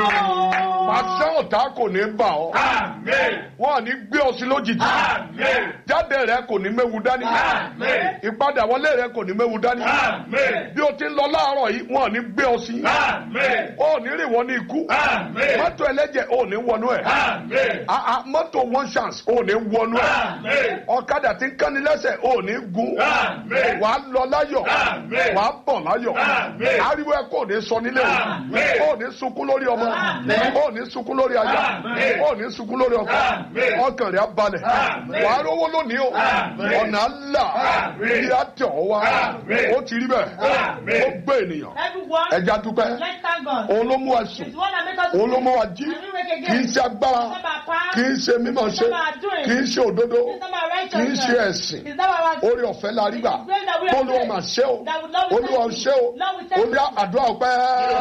Pàṣẹ ọ̀tá kò ní bà ọ́. Wọ́n ò ní gbé ọ sí lójijì. Jáde rẹ kò ní méwu dání. Ìpadàwọlé rẹ kò ní méwu dání. Bí o ti ń lọ láàárọ̀ yìí, wọ́n ò ní gbé ọ sí. O ò ní rìn wọ́n ní ikú. Mọ́tò ẹlẹ́jẹ̀ o ò ní wọnú ẹ̀. Mọ́tò one chance o ò ní wọnú ẹ̀. Ọ̀kadà tí ń kánni lẹ́sẹ̀ o ò ní gun. Wà á lọ láyọ̀. Wà á bọ̀ láyọ̀. Ariwo ẹ kò ní sọ nílé o. O ò ní sunkún lórí ọmọ. O ò ní sunkún lórí aya. O ò ní sunkún lórí ọkọ. Ọkàn rẹ̀ á balẹ̀. Wà á rówó lónìí o. Ọ̀nà àlà bí a tẹ̀ ọ́ wá. Ó ti rí bẹ́ẹ̀. Ó gbé ènìyàn. Ẹja dúpẹ́. Òun ló mú wa sùn. Òun ló mú wa jí. Kì í ṣe agbára. Kì í ṣe mímọ̀ ṣe. Kì í ṣe òdodo. Kì í ṣe ẹ̀sìn. Orí ọ̀fẹ́ la rí gbà. Olúwa mà ṣe o. Olúwa ṣe o. Olúwa àdúrà ọpẹ́.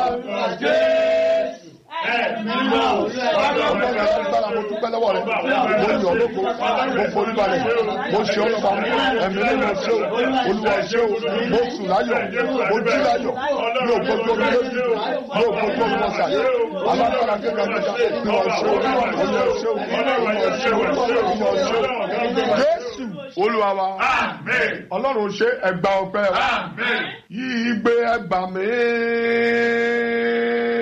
Mo dúpẹ́ lọ́wọ́ rẹ̀, mo yọ̀ lóko, mo forí balẹ̀, mo ṣe ọlọ́ba, ẹ̀mí ló ṣe o, Olúwa ṣe o, mo sùn láyọ̀, mo jí láyọ̀, mi ò gbójú omi lójú, mi ò gbójú omi lọ́sàyè, alágbára gẹ́gẹ́ bí wọ́n ṣe o, Olúwa ṣe o, Olúwa ṣe o, Olúwa ṣe o. Jésù Olúwa wa, Ọlọ́run ṣe ẹgbà ọpẹ́ wa, yí gbé ẹgbà mi.